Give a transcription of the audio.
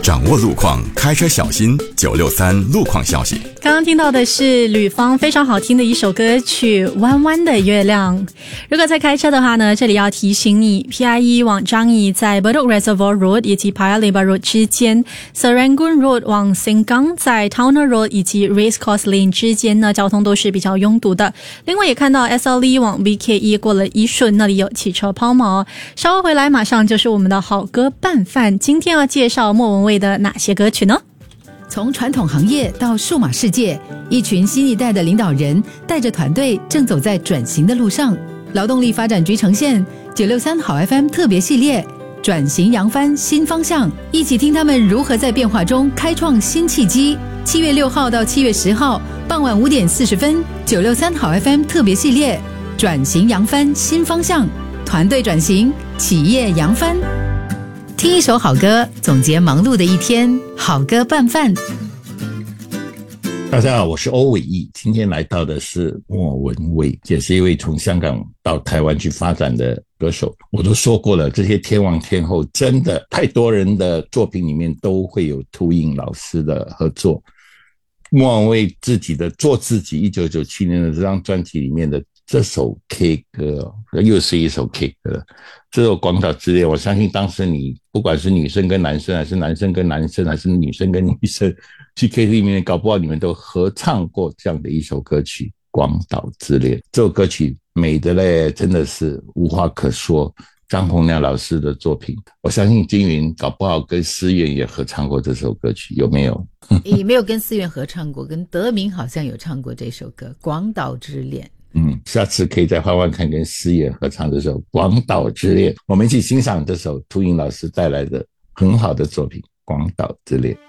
掌握路况，开车小心963路况消息。 刚刚听到的是吕方非常好听的一首歌曲《弯弯的月亮》。如果在开车的话呢，这里要提醒你 PIE 往樟宜在 Bedok Reservoir Road 以及 Paya Lebar Road 之间， Serangoon Road 往 Sengkang 在 Towner Road 以及 Racecourse Lane 之间呢，交通都是比较拥堵的。另外也看到 SLE 往 BKE 过了一顺，那里有汽车抛锚。稍后回来马上就是我们的好歌拌饭，今天要介绍莫文蔚的哪些歌曲呢？ 从传统行业到数码世界，一群新一代的领导人带着团队正走在转型的路上。劳动力发展局呈现963好 FM 特别系列转型扬帆新方向，一起听他们如何在变化中开创新契机。7月6号到7月10号傍晚5点40分，963好 FM 特别系列转型扬帆新方向，团队转型，企业扬帆。听一首好歌，总结忙碌的一天，好歌拌饭。 大家好，我是欧伟毅，今天来到的是莫文蔚，也是一位从香港到台湾去发展的歌手。我都说过了，这些天王天后真的太多人的作品里面都会有秃鹰老师的合作。莫文蔚自己的做自己1997年的这张专辑里面的这首 K 歌，又是一首 K 歌，这首广岛之恋，我相信当时你不管是女生跟男生，还是男生跟男生，还是女生跟女生，去 KTV 里面搞不好你们都合唱过这样的一首歌曲《广岛之恋》。这首歌曲美的嘞，真的是无话可说。张洪亮老师的作品，我相信金云搞不好跟思源也合唱过这首歌曲，有没有？ 也没有跟思源合唱过，跟德明好像有唱过这首歌《广岛之恋》。 下次可以再换换看跟思源合唱这首《广岛之恋》，我们一起欣赏这首秃鹰老师带来的很好的作品《广岛之恋》。